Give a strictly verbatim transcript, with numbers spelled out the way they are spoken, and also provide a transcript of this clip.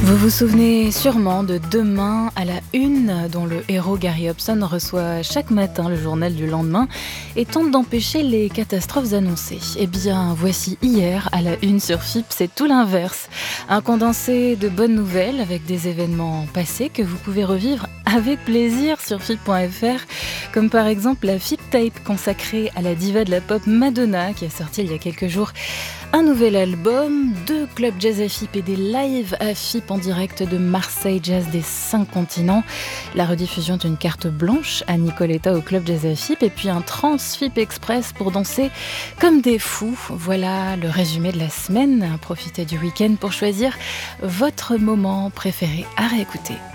Vous vous souvenez sûrement de Demain à la une, dont le héros Gary Hobson reçoit chaque matin le journal du lendemain et tente d'empêcher les catastrophes annoncées. Eh bien, voici hier à la une sur F I P, c'est tout l'inverse. Un condensé de bonnes nouvelles avec des événements passés que vous pouvez revivre avec plaisir sur F I P point F R, comme par exemple la F I P Tape consacrée à la diva de la pop Madonna qui a sorti il y a quelques jours un nouvel album, deux clubs jazz à F I P et des lives à F I P en direct de Marseille Jazz des cinq continents, la rediffusion d'une carte blanche à Nicoletta au club jazz à F I P et puis un trans F I P Express pour danser comme des fous. Voilà le résumé de la semaine. Profitez du week-end pour choisir votre moment préféré à réécouter.